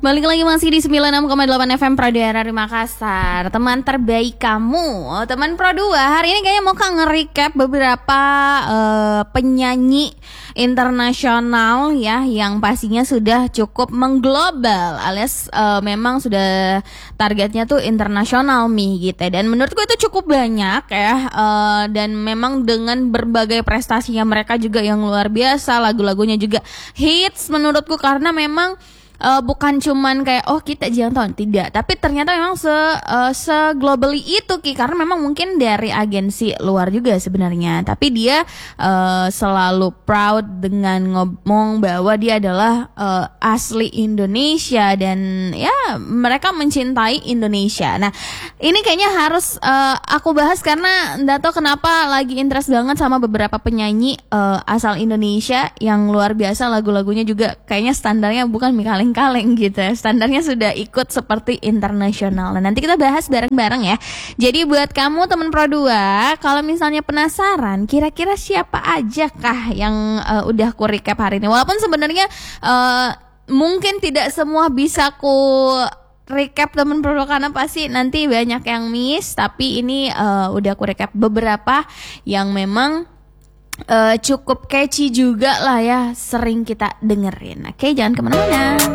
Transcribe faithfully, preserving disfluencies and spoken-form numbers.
Balik lagi masih di sembilan puluh enam koma delapan F M Pradara Makassar. Teman terbaik kamu, teman Pro dua. Hari ini kayaknya mau kan nge-recap beberapa uh, penyanyi internasional ya, yang pastinya sudah cukup mengglobal, alias uh, memang sudah targetnya tuh internasional mi gitu. Dan menurutku itu cukup banyak ya, uh, dan memang dengan berbagai prestasinya mereka juga yang luar biasa, lagu-lagunya juga hits menurutku, karena memang Uh, bukan cuman kayak oh kita jarang tahun, tidak, tapi ternyata memang se uh, se globally itu Ki, karena memang mungkin dari agensi luar juga sebenarnya, tapi dia uh, selalu proud dengan ngomong bahwa dia adalah uh, asli Indonesia dan ya mereka mencintai Indonesia. Nah ini kayaknya harus uh, aku bahas karena nggak tahu kenapa lagi interest banget sama beberapa penyanyi uh, asal Indonesia yang luar biasa, lagu-lagunya juga kayaknya standarnya bukan kaleng kaleng gitu ya, standarnya sudah ikut seperti internasional. Nah nanti kita bahas bareng-bareng ya. Jadi buat kamu teman Pro dua, kalau misalnya penasaran kira-kira siapa aja kah yang uh, udah ku recap hari ini, walaupun sebenarnya uh, mungkin tidak semua bisa ku recap temen Pro dua karena pasti nanti banyak yang miss, tapi ini uh, udah ku recap beberapa yang memang uh, cukup catchy juga lah ya, sering kita dengerin. Oke, jangan kemana-mana.